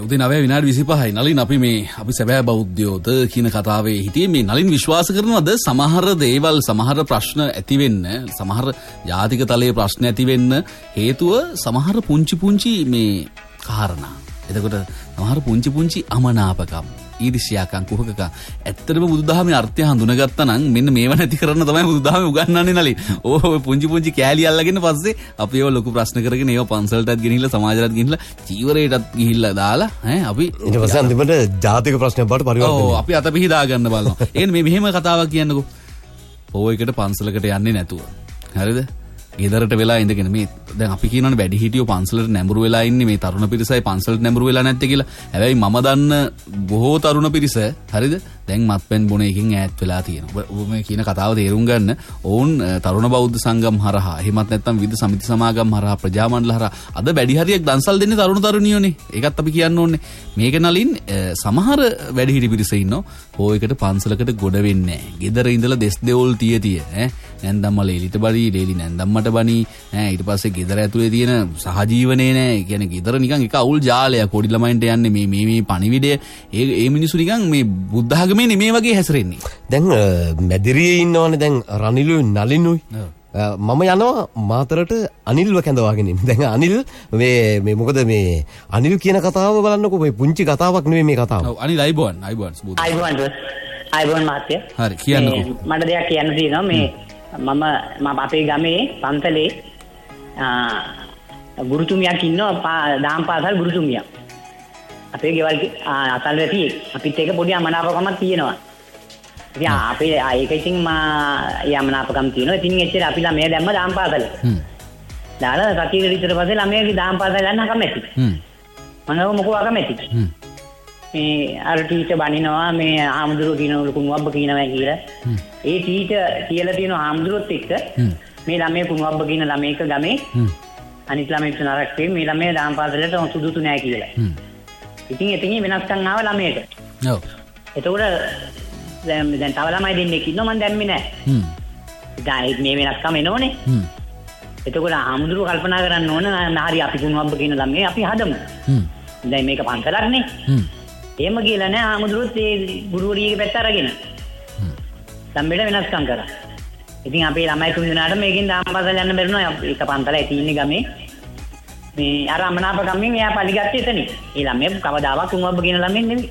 9:25 නලින් අපි සැබෑ බෞද්ධයෝද කියන කතාවේ හිටියේ මේ නලින් විශ්වාස කරනවද සමහර දේවල් සමහර ප්‍රශ්න ඇති වෙන්න සමහර ජාතික තලයේ ප්‍රශ්න ඇති වෙන්න හේතුව සමහර පුංචි මේ කාරණා. එතකොට සමහර පුංචි අමනාපකම් ඊර්ෂ්‍යාකම් කුහකකම් ඇත්තටම බුදුදහමේ අර්ථය හඳුනාගත්තා නම් මෙන්න මේව නැති කරන්න තමයි බුදුදහමේ උගන්වන්නේ නලින්. ඔය පුංචි කෑලි අල්ලගෙන පස්සේ අපි ඒව ලොකු ප්‍රශ්න කරගෙන ඒව පන්සලටත් ගෙනිහිල්ලා සමාජයටත් ගෙනිහිල්ලා චීවරයටත් ගිහිල්ලා දාලා අපි ඊට පස්සේ අන්තිමට ජාතික ප්‍රශ්නයක් බවට පරිවර්තනය. ඔව් අපි අත පිහදා ගන්න බලනවා. එහෙනම් මේ මෙහෙම කතාවක් කියන්නකෝ. පොයකට පන්සලකට යන්නේ නැතුව. හරිද? ගෙදරට වෙලා ඉඳගෙන මේ දැන් අපි කියනවනේ වැඩි හිටියෝ පන්සලට නැඹුරු වෙලා ඉන්නේ මේ තරුණ පිරිසයි පන්සලට නැඹුරු වෙලා නැත්තේ කියලා. හැබැයි මම දන්න බොහෝ තරුණ පිරිස හරිද දැන් මත්පැන් බොන එකකින් ඈත් වෙලා තියෙනවා. ඔබ මේ කියන කතාව තේරුම් ගන්න ඕන් තරුණ බෞද්ධ සංගම් හරහා එහෙමත් නැත්නම් විවිධ සමිති සමාගම් හරහා ප්‍රජාමණ්ඩල හරහා අද වැඩි හරියක් දන්සල් දෙන්නේ තරුණ තරුණියෝනේ. ඒකත් අපි කියන්න ඕනේ. මේක නලින් සමහර වැඩි හිටි පිරිස ඉන්නෝ පොයකට පන්සලකට ගොඩ වෙන්නේ නැහැ. ගෙදර ඉඳලා දෙස් දෙවොල් තිය නැන්දම්මල එලිට බඩි ලේලි නැන්දම්මට බණි ඊට පස්සේ ගෙදර ඇතුලේ තියෙන සහජීවනේ නෑ. ඒ කියන්නේ ගෙදර නිකන් එක අවුල් ජාලයක්. පොඩි ළමයින්ට යන්නේ මේ පණිවිඩය ඒ මිනිස්සු නිකන් මේ බුද්ධ ආගමේ නෙමේ වගේ හැසිරෙන්නේ. දැන් මැදිරියේ ඉන්නවනේ දැන් රනිලුයි නලිනුයි. මම යනවා මාතරට අනිල්ව කැඳවාගෙන ඉන්න. දැන් අනිල් මේ මොකද මේ අනිල් කියන කතාව බලන්නකෝ මේ පුංචි කතාවක් නෙමෙයි මේ කතාව. ඔව් අනිල් අයිබෝන් මාත්‍ය. හරි කියන්නකෝ. මට දෙයක් කියන්න තියෙනවා මේ මම අපේ ගමේ පන්සලේ ගුරුතුමියක් ඉන්නවා දාම් පාසල් ගුරුතුමියක්. අපේ ගෙවල් අසල්වැසියෙක්. අපිත් එක පොඩි අමනාපකමක් තියෙනවා. ඉතින් අපේ ඒක ඉතින් යමනාපකම් තියෙනවා. ඉතින් එච්චර අපි ළමයා දැම්ම දාම් පාසල. දාලා සතියේ විතර පස්සේ ළමයාගේ දාම් පාසල යන්න කැමැති. මම මොකෝ අකමැති. මේ අර ටීචර් බනිනවා මේ ආමුදුරු කියන කුණුවබ්බ කියනවා කියලා. ඒ ටීචර් කියලා තියෙන ආමුදුරුත් එක්ක මේ ළමයේ කුණුවබ්බ කියන ළමයක ගමේ අනිත් ළමයි තුනක් මේ ළමයා දාම් පාසලට සුදුසු නෑ කියලා. ඉතින් එතනින් වෙනස්කම් ආව ළමයට. ඔව්. එතකොට දැන් තව ළමයි දෙන්නෙක් ඉන්නවා මම දැම්මේ නෑ. දැන් මේ වෙනස්කම එනෝනේ. එතකොට ආමුදුරු කල්පනා කරන්න ඕන හරි අපි කුණුවබ්බ කියන ළමයි අපි හදමු. දැන් මේක පන්සලක්නේ. එහෙම කියලා නෑ ආමුදුරුත් ඒ ගුරුවරියගේ පැත්ත අරගෙන. සම්බෙල වෙනස්කම් කරා. ඉතින් අපේ ළමයි තුන් දෙනාට මේකෙන් දාම් පාසල් යන්න බැරිුණා. ඒක පන්සලයි තියෙන්නේ ගමේ. මේ අර අමනාපකම්ෙන් එයා පරිගත්තේ එතනින්. ඒ ළමයා කවදාවත් කුණුවබ්බ කියන ළමෙන් නෙමෙයි.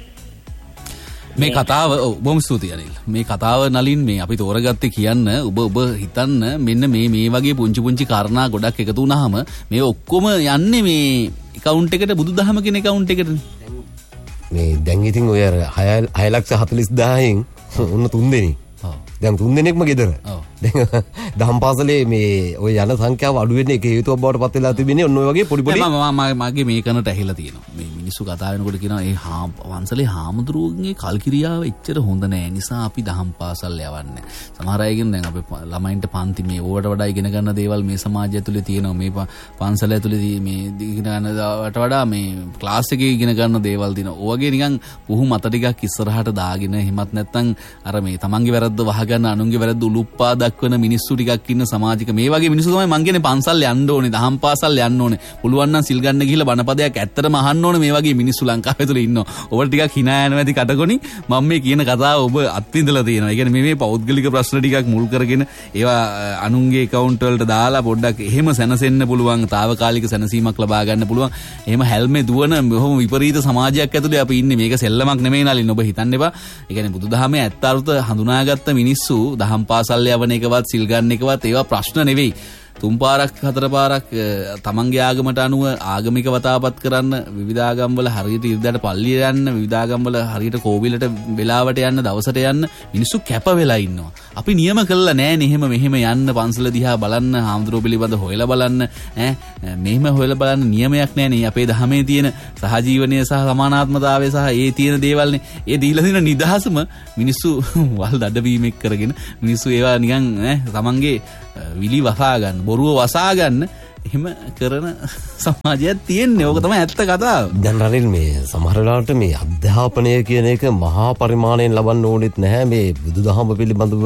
මේ කතාව බොහොම ස්තුතියි අනිල්. මේ කතාව නලින් මේ අපි තෝරගත්තේ කියන්න ඔබ හිතන්න මෙන්න මේ වගේ පුංචි කාරණා ගොඩක් එකතු වුණාම මේ ඔක්කොම යන්නේ මේ account එකට බුදුදහම කියන account එකටනේ. මේ දැන් ඉතින් ඔය 6,40,000න් උන්න 3 දෙනෙක්. දැන් 3 දෙනෙක්ම ගෙදර. දැන් දහම් පාසලේ මේ ඔය යන සංඛ්‍යාව අඩු වෙන එක හේතුවක් බවට පත් වෙලා තිබෙන්නේ ඔන්න ඔය වගේ පොඩි මගේ මේ කනට ඇහිලා තියෙනවා. මේ මිනිස්සු කතා වෙනකොට කියනවා ඒ වංශලේ හාමුදුරුවන්ගේ කල්කිරියාව එච්චර හොඳ නෑ නිසා අපි දහම් පාසල් යවන්නේ. සමහර අයගෙන් දැන් අපේ ළමයින්ට පන්ති මේ ඕවට වඩා ඉගෙන ගන්න දේවල් මේ සමාජය ඇතුලේ තියෙනවා. මේ පන්සල ඇතුලේ මේ ඉගෙන ගන්නවට වඩා මේ ක්ලාස් එකේ ඉගෙන ගන්න දේවල් තියෙනවා. ඔය වගේ නිකන් පුහු මත ටිකක් ඉස්සරහට දාගෙන එහෙමත් නැත්නම් අර මේ තමන්ගේ වැරද්ද වහගන්න අනුන්ගේ වැරද්ද උලුප්පා දක්වන මිනිස්සු ටිකක් ඉන්න සමාජික මේ වගේ මිනිස්සු තමයි මං කියන්නේ පන්සල් යන්න ඕනේ දහම් පාසල් යන්න ඕනේ පුළුවන් නම් සිල් ගන්න ගිහලා බණපදයක් ඇත්තටම අහන්න ඕනේ මේ වගේ මිනිස්සු ලංකාවේ තුල ඉන්නවා. ඔබට ටිකක් hina යනවා ඇති කටකොණි මම මේ කියන කතාව ඔබ අත්විඳලා තියෙනවා. ඒ කියන්නේ මේ පෞද්ගලික ප්‍රශ්න ටිකක් මුල් කරගෙන ඒවා අනුන්ගේ account වලට දාලා පොඩ්ඩක් එහෙම සැනසෙන්න පුළුවන් తాවකාලික සැනසීමක් ලබා ගන්න පුළුවන්. එහෙම හැල්මේ දුවන බොහොම විපරීත සමාජයක් ඇතුලේ අපි ඉන්නේ. මේක සෙල්ලමක් නෙමෙයි නලින් ඔබ හිතන්න එපා. ඒ කියන්නේ බුදුදහමේ ඇත්ත අර්ථ හඳුනාගත්ත මිනිස්සු දහම් පාසල් යවන එකවත් සිල් ගන්න එකවත් ඒවා ප්‍රශ්න නෙවෙයි. 3 පාරක් 4 පාරක් තමන්ගේ ආගමට අනුව ආගමික වතාපත් කරන්න විවිධ ආගම් වල හරියට ඉරිදාට පල්ලිය යන්න විවිධ ආගම් වල හරියට කෝවිලට වෙලාවට යන්න දවසට යන්න මිනිස්සු කැප වෙලා ඉන්නවා. අපි නියම කළා නෑනේ එහෙම මෙහෙම යන්න පන්සල දිහා බලන්න හාමුදුරුවෝ පිළිබඳ හොයලා බලන්න මෙහෙම හොයලා බලන්න නියමයක් නෑනේ. අපේ ධර්මයේ තියෙන සහජීවනයේ සහ සමානාත්මතාවය සහ ඒ තියෙන දේවල්නේ. ඒ දීලා දෙන නිදහසම මිනිස්සු වල් දඩවීමක් කරගෙන මිනිස්සු ඒවා නිකන් තමන්ගේ විලි වසා ගන්න බොරුව වසා ගන්න එහෙම කරන සමාජයක් තියෙන්නේ. ඕක තමයි ඇත්ත කතාව. දැන් රනිල් මේ සමහර වෙලාවට මේ අධ්‍යාපනය කියන එක මහා පරිමාණයෙන් ලබන්න ඕනෙත් නැහැ. මේ බුදුදහම පිළිබඳව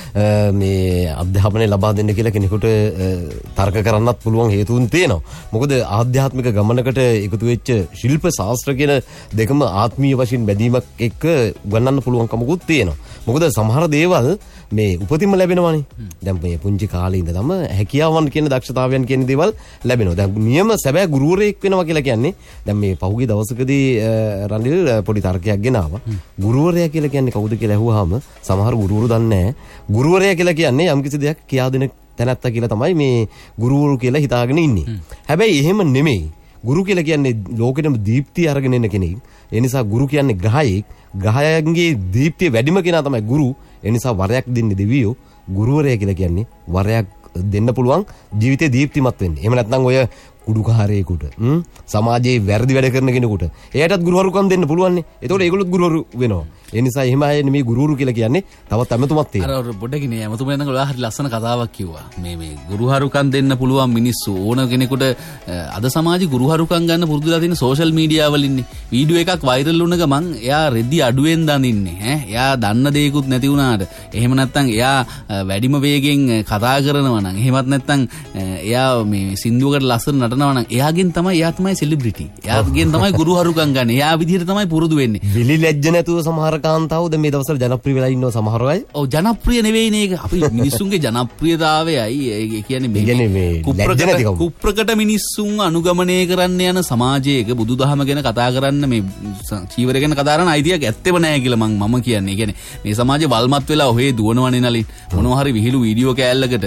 මේ අධ්‍යාපනය ලබා දෙන්න කියලා කෙනෙකුට තර්ක කරන්නත් පුළුවන් හේතුන් තියෙනවා. මොකද ආධ්‍යාත්මික ගමනකට එකතු වෙච්ච ශිල්ප ශාස්ත්‍ර කියන දෙකම ආත්මීය වශයෙන් බැඳීමක් එක්ක ගන්නන්න පුළුවන් කමකුත් තියෙනවා. මොකද සමහර දේවල් මේ උපතින්ම ලැබෙනවානේ. දැන් මේ පුංචි කාලේ ඉඳලම හැකියාවන් කියන දක්ෂතාවයන් කියන දේවල් ලැබෙනවා. දැන් නියම සැබෑ ගුරුවරයෙක් වෙනවා කියලා කියන්නේ දැන් මේ පහුගිය දවසකදී රනිල් පොඩි තර්කයක් ගෙනාවා. ගුරුවරයා කියලා කියන්නේ කවුද කියලා ඇහුවාම සමහර ගුරුවරු දන්නේ නැහැ. ගුරුවරයා කියලා කියන්නේ යම්කිසි දෙයක් කියා දෙන තැනැත්තා කියලා තමයි මේ ගුරුවරු කියලා හිතාගෙන ඉන්නේ. හැබැයි එහෙම නෙමෙයි. ගුරු කියලා කියන්නේ ලෝකෙටම දීප්තිය අරගෙන එන කෙනෙක්. ඒ නිසා ගුරු කියන්නේ ග්‍රහයෙක්. ග්‍රහයන්ගේ දීප්තිය වැඩිම කෙනා තමයි ගුරු. ඒ නිසා වරයක් දෙන්නේ දෙවියෝ. ගුරුවරයා කියලා කියන්නේ වරයක් දෙන්න පුළුවන් ජීවිතේ දීප්තිමත් වෙන්න. එහෙම නැත්නම් ඔය කුඩුකාරයෙකුට සමාජයේ වැරදි වැඩ කරන කෙනෙකුට එයාටත් ගුරුවරුකම් දෙන්න පුළුවන් නේ. ඒතකොට ඒගොල්ලොත් ගුරුවරු වෙනවා. ඒ නිසා එහෙම අය නෙමෙයි ගුරුවරු කියලා කියන්නේ තවත් ඇමතුමක් තියෙනවා. අර බොඩකිනේ ඇමතුමෙන් නම් ඔයා හරි ලස්සන කතාවක් කිව්වා. මේ ගුරුහරුකම් දෙන්න පුළුවන් මිනිස්සු ඕන කෙනෙකුට අද සමාජේ ගුරුහරුකම් ගන්න පුරුදුලා තියෙන සෝෂල් මීඩියා වල ඉන්නේ. වීඩියෝ එකක් වෛරල් වුණ ගමන් එයා රෙදි අඩුවෙන් දනින්නේ ඈ. එයා දන්න දෙයක්වත් නැති වුණාට. එහෙම නැත්නම් එයා වැඩිම වේගෙන් කතා කරනවා නම් එහෙමත් නැත්නම් එයා මේ සින්දුවකට ලස්සන නටනවා නම් එයාගෙන් තමයි සෙලිබ්‍රිටි. එයාගෙන් තමයි ගුරුහරුකම් ගන්න. එයා විදිහට තමයි පුරුදු වෙන්නේ. විලි ලැජ්ජ නැතුව සමහර කාන්තාවෝ දැන් මේ දවස්වල ජනප්‍රිය වෙලා ඉන්නවා සමහර අය. ඔව් ජනප්‍රිය නෙවෙයිනේ ඒක. අපි මිනිස්සුන්ගේ ජනප්‍රියතාවයයි ඒ කියන්නේ මේ කුප්‍රකට මිනිස්සුන් අනුගමනය කරන්න යන සමාජයක බුදුදහම ගැන කතා කරන්න මේ චීවර ගැන කතා කරන්න අයිතියක් ඇත්තෙම නැහැ කියලා මම කියන්නේ. ඒ කියන්නේ මේ සමාජේ වල්මත් වෙලා ඔහේ දුවනවනේ නලින්. මොනවා හරි විහිළු වීඩියෝ කෑල්ලකට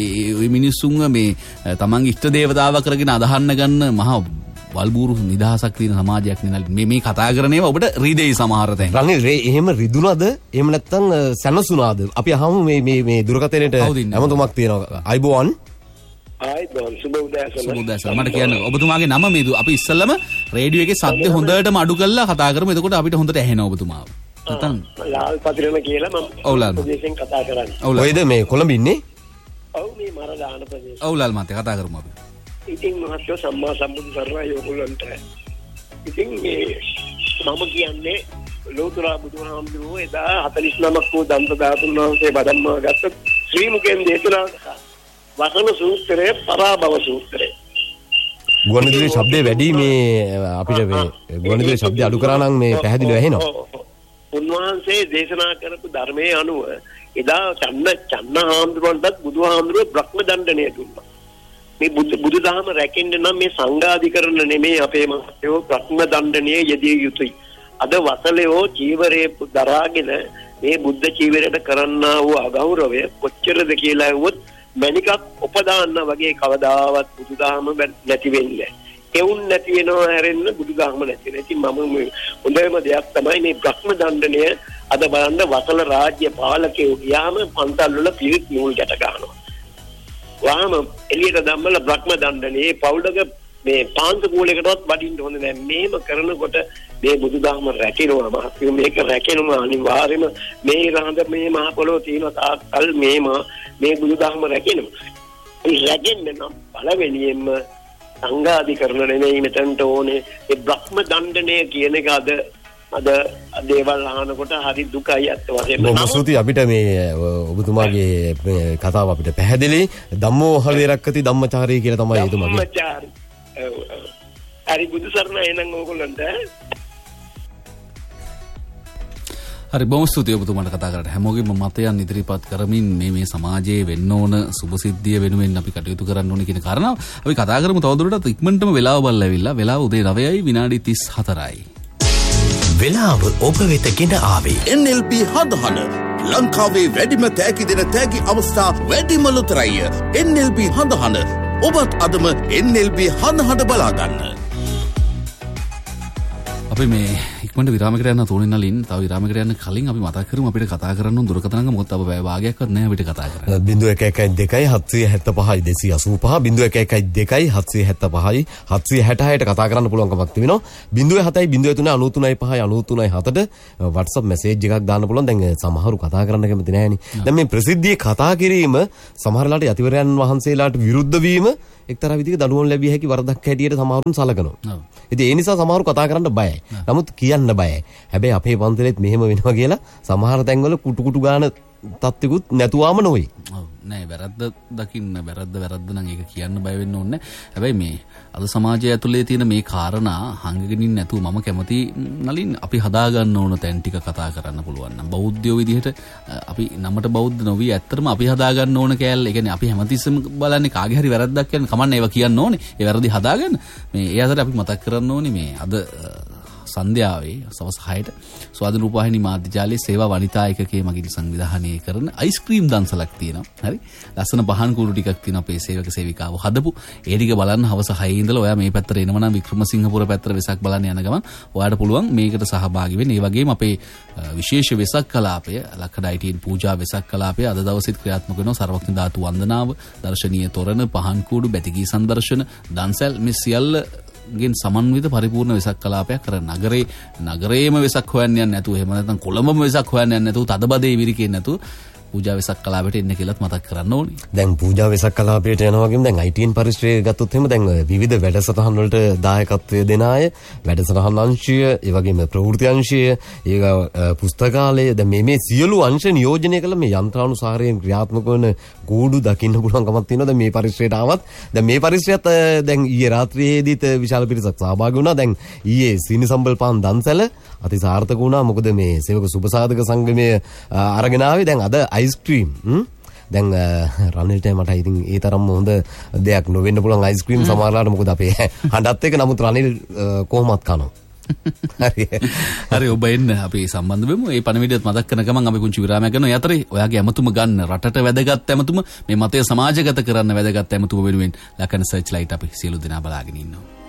ඒ මිනිස්සුන් මේ තමන්ගේ ඉෂ්ට දේවතාවා කරගෙන අදහන්න ගන්න මහා වල්බూరు නිදහසක් තියෙන සමාජයක් නේ මේ කතා කරන ඒවා ඔබට රිදෙයි සමහර තැන්. රනිල් එහෙම රිදුනද? එහෙම නැත්නම් සැනසුණාද? අපි අහමු මේ දුරකථනයේට හැමතුමක් තියෙනවා. අයිබෝන්. ආයිබෝන් සුබ උදෑසන. මට කියන්න ඔබතුමාගේ නම මේ අපි ඉස්සෙල්ලම රේඩියෝ එකේ ශබ්ද හොඳටම අඩු කරලා කතා කරමු. එතකොට අපිට හොඳට ඇහෙනවා ඔබතුමාව. නැත්නම් ලාල් පතිරණ කියලා මම ඔව් ලාල් ප්‍රදේශයෙන් කතා කරන්නේ. ඔයද මේ කොළඹ ඉන්නේ? ඔව් මේ මරදාන ප්‍රදේශය. ඔව් ලාල් මහත්තයා කතා කරමු අපි. ඉතින් මහත්තයෝ සම්මා සම්බුදු සරණයි ඔයගොල්ලන්ට. ඉතින් මේ මම කියන්නේ ලෝතර බුදුහාමුදුරුවෝ එදා 49ක් වූ දන්ත ධාතුන් වහන්සේ බදම්මා ගත්ත ශ්‍රී මුඛයෙන් දේශනා වසන සූත්‍රයේ පරාභව සූත්‍රය. ගුවන්විදුලි ශබ්දේ වැඩි මේ අපිට මේ ගුවන්විදුලි ශබ්දය අඩු කරා නම් මේ පැහැදිලිව ඇහෙනවා. උන්වහන්සේ දේශනා කරපු ධර්මයේ අනුව එදා චන්න හාමුදුරුවන්ටත් බුදුහාමුදුරුවෝ බ්‍රහ්ම දණ්ඩනය දුන්නා. මේ බුදුදහම රැකෙන්න නම් මේ සංඝාධිකරණ නෙමෙයි අපේ මහත්යෝ බ්‍රහ්ම දණ්ඩනයේ යෙදිය යුතුයි. අද වසලයෝ චීවරේ දරාගෙන මේ බුද්ධ චීවරයට කරන්නා වූ අගෞරවය කොච්චරද කියලා ඇහුවොත් මණිකක් උපදාන්න වගේ කවදාවත් බුදුදහම නැති වෙන්නේ. එවුන් නැති වෙනවා හැරෙන්න බුදුදහම නැති වෙනවා. ඉතින් මම හොඳම දෙයක් තමයි මේ බ්‍රහ්ම දණ්ඩනය අද බලන්න වසල රාජ්‍ය පාලකයෝ ගියාම පන්සල් වල පිරිත් නූල් ගැට ගන්නවා. වහම එළියට දැම්මල බ්‍රහ්ම දණ්ඩනේ පවුලක මේ පාන්ත කූලයකටවත් වඩින්න හොඳ නැහැ. මේම කරනකොට මේ බුදුදහම රැකෙනවා මහත්මයා. මේක රැකෙනවා අනිවාර්යයෙන්ම. මේ රහඳ මේ මහ පොළොව තියෙන තාක්කල් මේ බුදුදහම රැකෙනවා. ඒ රැකෙන්න නම් පළවෙනියෙන්ම සංඝාධිකරණ නෙමෙයි මෙතනට ඕනේ. ඒ බ්‍රහ්ම දණ්ඩනය කියන එක අද දේවල් අහනකොට හරි දුකයි අත් වශයෙන්ම. මොසුති අපිට මේ ඔබතුමාගේ කතාව අපිට පැහැදිලි. ධම්මෝ හලේරක්කති ධම්මචාරී කියලා තමයි එතුමාගේ. ධම්මචාරී. හරි බුදු සරණ එනං ඕගොල්ලන්ට. හරි බොහොම ස්තුතියි ඔබතුමාට කතා කරලා හැමෝගෙම මතයන් ඉදිරිපත් කරමින් මේ සමාජයේ වෙන්න ඕන සුබසිද්ධිය වෙනුවෙන් අපි කටයුතු කරන්න ඕනේ කියන කාරණාව අපි කතා කරමු. තවදුරටත් ඉක්මනටම වෙලාව බලලා ඇවිල්ලා වෙලාව උදේ 9යි විනාඩි 34යි. වෙලාව ඔබ වෙත ගෙන ආවේ NLP හඳහන ලංකාවේ වැඩිම තෑගි දෙන තෑගි අවස්ථා වැඩිම ලොතරැය NLP හඳහන. ඔබත් අදම NLP හඳහන බලා ගන්න. අපි මේ ඉක්මනට විරාමයකට යන්න තෝරන නලින් තව විරාමයකට යන්න කලින් අපි මතක් කරමු අපිට කතා කරන්න ඕන දුරකථන අංග මොකද අපේ පැය භාගයක්වත් නැහැ අපිට කතා කරන්න. 0112 775 285 765 කතා කරන්න පුළුවන් කමක් තිබෙනවා. 07 03 93 5 93 7ට WhatsApp මැසේජ් එකක් දාන්න පුළුවන්. දැන් සමහරු කතා කරන්න කැමති නැහැනේ. දැන් මේ ප්‍රසිද්ධියේ කතා කිරීම සමහරලාට යතිවරයන් වහන්සේලාට විරුද්ධ වීම එක්තරා විදිහක දඬුවම් ලැබිය හැකි වරදක් හැටියට සමහරුන් සලකනවා. ඉතින් ඒ නිසා සමහරු කතා කරන්න බයයි. නමුත් කියන්න බයයි. හැබැයි අපේ පන්සලෙත් මෙහෙම වෙනවා කියලා සමහර තැන්වල කුටු ගාන තත්ත්විකුත් නැතුවම නොවේ. ඔව් නෑ වැරද්ද දකින්න වැරද්ද නම් ඒක කියන්න බය වෙන්න ඕනේ. හැබැයි මේ අද සමාජය ඇතුලේ තියෙන මේ කාරණා හංගගෙන ඉන්න නැතුව මම කැමති නලින් අපි හදා ගන්න ඕන තැන් ටික කතා කරන්න පුළුවන් නම් බෞද්ධයෝ විදිහට අපි නමට බෞද්ධ නොවි ඇත්තටම අපි හදා ගන්න ඕන කෑල්ල. ඒ කියන්නේ අපි හැමතිස්සෙම බලන්නේ කාගේ හරි වැරද්දක් කියන්නේ කමන්න ඒවා කියන්න ඕනේ. ඒ වැරදි හදාගන්න. මේ ඒ අතර අපි මතක් කරන්න ඕනේ මේ අද සන්ධ්‍යාවේ සවස් 6ට ස්වාධීන රූපවාහිනී මාධ්‍ය ජාලයේ සේවා වනිතා ඒකකයේ මගින් සංවිධානය කරන අයිස්ක්‍රීම් දන්සලක් තියෙනවා. හරි. ලස්සන පහන් කුරු ටිකක් තියෙනවා අපේ සේවක සේවිකාව හදපු. ඒ ටික බලන්න හවස 6 ඉඳලා ඔයා මේ පැත්තට එනවා නම් වික්‍රමසිංහපුර පැත්තට වෙසක් බලන්න යන ගමන් ඔයාලට පුළුවන් මේකට සහභාගී වෙන්න. ඒ වගේම අපේ විශේෂ වෙසක් කලාපය ලක්කඩ ITN පූජා වෙසක් කලාපය අද දවසේත් ක්‍රියාත්මක වෙනවා. සර්වඥ ධාතු වන්දනාව, දර්ශනීය තොරණ, පහන් කුඩු, බැතිගී සංදර්ශන, දන්සල් මේ සියල්ල ගෙන් සමන්විත පරිපූර්ණ වෙසක් කලාපයක් කර නගරේම වෙසක් හොයන්න යන්නේ නැතුව එහෙම නැත්නම් කොළඹම වෙසක් හොයන්න යන්නේ නැතුව තදබදේ විරිකෙන්නේ නැතුව පූජා වෙසක් කලාපයට එන්න කියලාත් මතක් කරන්න ඕනේ. දැන් පූජා වෙසක් කලාපයට යනවා වගේම දැන් ITN පරිශ්‍රය ගත්තොත් එහෙම දැන් විවිධ වැඩසටහන් වලට දායකත්වය දෙන අය වැඩසටහන් අංශය, ඒ වගේම ප්‍රවෘත්ති අංශය, ඒක පුස්තකාලය දැන් මේ සියලු අංශ නියෝජනය කළ මේ යන්ත්‍රානුසාරයෙන් ක්‍රියාත්මක වන කූඩු දකින්න පුළුවන්කමක් තියෙනවා. දැන් මේ පරිශ්‍රයට ආවත් දැන් මේ පරිශ්‍රයත් දැන් ඊයේ රාත්‍රියේදීත් විශාල පිරිසක් සහභාගී වුණා. දැන් ඊයේ සීනිසම්බල් පාන් දන්සැල අති සාර්ථක වුණා. මොකද මේ සේවක සුබසාධක සංගමය අරගෙන ආවේ දැන් අද අයිස්ක්‍රීම් දැන් රනිල්ට මට ඉතින් ඒ තරම්ම හොඳ දෙයක් නොවෙන්න පුළුවන් අයිස්ක්‍රීම් සමහරලාට මොකද අපේ හඬත් එක. නමුත් රනිල් කොහොමත් කනවා. හරි ඔබ එන්න අපි සම්බන්ධ වෙමු. ඒ පණිවිඩයත් මතක් කරන ගමන් අපි කුංචි විරාමයක් ගන්නවා. යතරේ ඔයාගේ ඇමතුම ගන්න රටට වැදගත් ඇමතුම මේ මතය සමාජගත කරන්න වැදගත් ඇමතුම වෙනුවෙන් ලකන සර්ච් ලයිට් අපි සියලු දෙනා බලාගෙන ඉන්නවා.